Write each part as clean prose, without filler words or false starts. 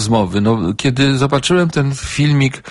rozmowy. Kiedy zobaczyłem ten filmik,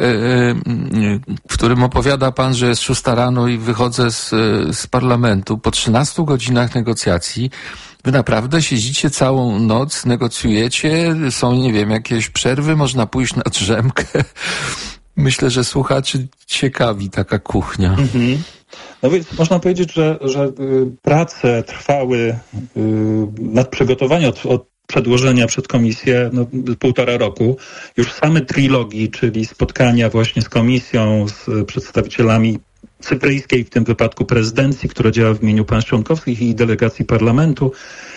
w którym opowiada pan, że jest 6 rano i wychodzę z parlamentu po 13 godzinach negocjacji, wy naprawdę siedzicie całą noc, negocjujecie, są, nie wiem, jakieś przerwy, można pójść na drzemkę. Myślę, że słuchaczy ciekawi taka kuchnia. No więc można powiedzieć, że prace trwały nad przygotowaniem od przedłożenia przed komisję 1,5 roku. Już same trilogii, czyli spotkania właśnie z komisją, z przedstawicielami cypryjskiej, w tym wypadku prezydencji, która działa w imieniu państw członkowskich i delegacji parlamentu,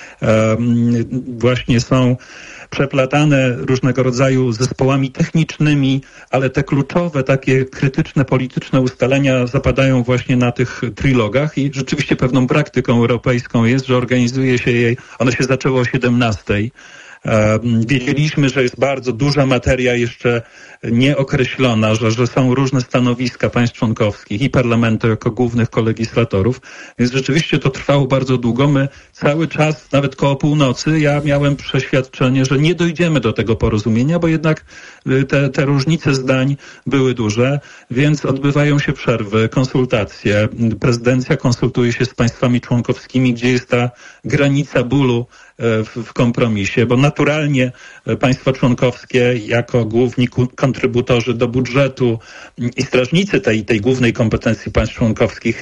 właśnie są przeplatane różnego rodzaju zespołami technicznymi, ale te kluczowe, takie krytyczne, polityczne ustalenia zapadają właśnie na tych trilogach i rzeczywiście pewną praktyką europejską jest, że organizuje się jej, ono się zaczęło o 17:00. Wiedzieliśmy, że jest bardzo duża materia jeszcze nieokreślona, że są różne stanowiska państw członkowskich i parlamentu jako głównych kolegislatorów, więc rzeczywiście to trwało bardzo długo. My cały czas, nawet koło północy, ja miałem przeświadczenie, że nie dojdziemy do tego porozumienia, bo jednak te różnice zdań były duże, więc odbywają się przerwy, konsultacje. Prezydencja konsultuje się z państwami członkowskimi, gdzie jest ta granica bólu w kompromisie, bo naturalnie państwa członkowskie jako główni kontrybutorzy do budżetu i strażnicy tej głównej kompetencji państw członkowskich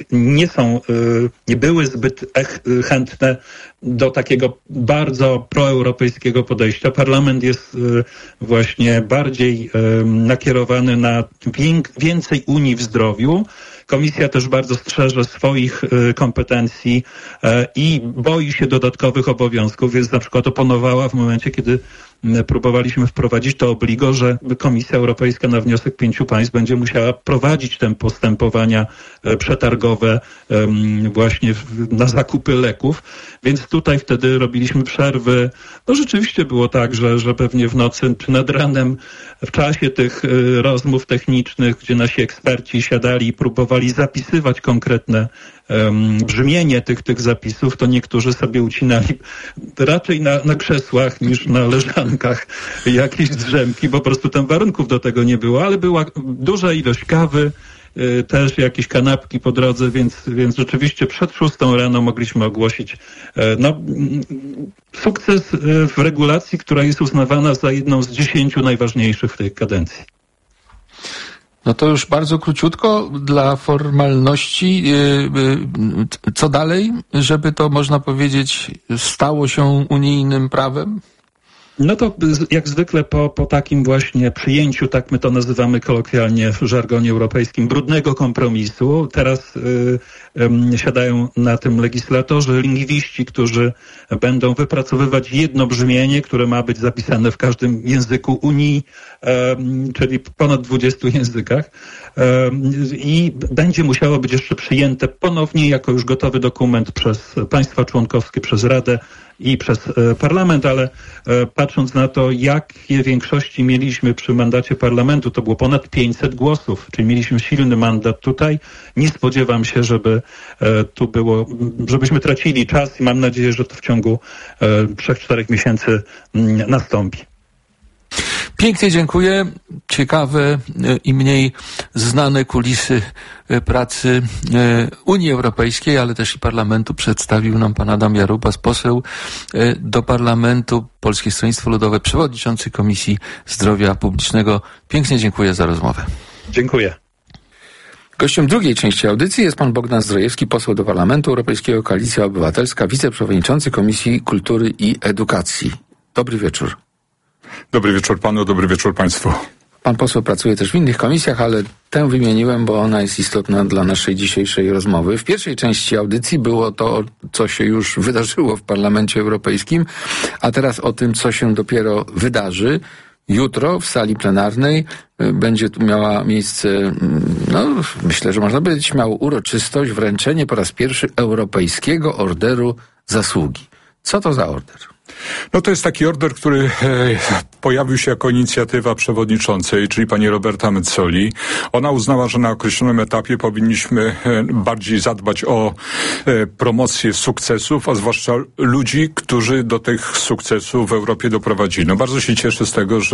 nie były zbyt chętne do takiego bardzo proeuropejskiego podejścia. Parlament jest właśnie bardziej nakierowany na więcej Unii w zdrowiu. Komisja też bardzo strzeże swoich kompetencji i boi się dodatkowych obowiązków, więc na przykład oponowała w momencie, kiedy próbowaliśmy wprowadzić to obligo, że Komisja Europejska na wniosek 5 państw będzie musiała prowadzić te postępowania przetargowe właśnie na zakupy leków, więc tutaj wtedy robiliśmy przerwy. No rzeczywiście było tak, że pewnie w nocy czy nad ranem w czasie tych rozmów technicznych, gdzie nasi eksperci siadali i próbowali zapisywać konkretne brzmienie tych zapisów, to niektórzy sobie ucinali raczej na krzesłach niż na leżankach jakieś drzemki, bo po prostu tam warunków do tego nie było, ale była duża ilość kawy, też jakieś kanapki po drodze, więc rzeczywiście przed 6 rano mogliśmy ogłosić sukces w regulacji, która jest uznawana za jedną z 10 najważniejszych w tej kadencji. No to już bardzo króciutko dla formalności. Co dalej, żeby to, można powiedzieć, stało się unijnym prawem? No to jak zwykle po takim właśnie przyjęciu, tak my to nazywamy kolokwialnie w żargonie europejskim, brudnego kompromisu. Teraz siadają na tym legislatorzy, lingwiści, którzy będą wypracowywać jedno brzmienie, które ma być zapisane w każdym języku Unii, czyli ponad 20 językach. I będzie musiało być jeszcze przyjęte ponownie jako już gotowy dokument przez państwa członkowskie, przez Radę i przez parlament, ale patrząc na to, jakie większości mieliśmy przy mandacie parlamentu, to było ponad 500 głosów, czyli mieliśmy silny mandat tutaj. Nie spodziewam się, żebyśmy tracili czas i mam nadzieję, że to w ciągu 3-4 miesięcy nastąpi. Pięknie dziękuję. Ciekawe i mniej znane kulisy pracy Unii Europejskiej, ale też i Parlamentu przedstawił nam pan Adam Jarubas, poseł do Parlamentu, Polskie Stronnictwo Ludowe, przewodniczący Komisji Zdrowia Publicznego. Pięknie dziękuję za rozmowę. Dziękuję. Gościem drugiej części audycji jest pan Bogdan Zdrojewski, poseł do Parlamentu Europejskiego, Koalicja Obywatelska, wiceprzewodniczący Komisji Kultury i Edukacji. Dobry wieczór. Dobry wieczór panu, dobry wieczór państwu. Pan poseł pracuje też w innych komisjach, ale tę wymieniłem, bo ona jest istotna dla naszej dzisiejszej rozmowy. W pierwszej części audycji było to, co się już wydarzyło w Parlamencie Europejskim, a teraz o tym, co się dopiero wydarzy. Jutro w sali plenarnej będzie tu miała miejsce, myślę, że można powiedzieć śmiało, uroczystość, wręczenie po raz pierwszy Europejskiego Orderu Zasługi. Co to za order? No to jest taki order, który pojawił się jako inicjatywa przewodniczącej, czyli pani Roberta Mezzoli. Ona uznała, że na określonym etapie powinniśmy bardziej zadbać o promocję sukcesów, a zwłaszcza ludzi, którzy do tych sukcesów w Europie doprowadzili. No bardzo się cieszę z tego, że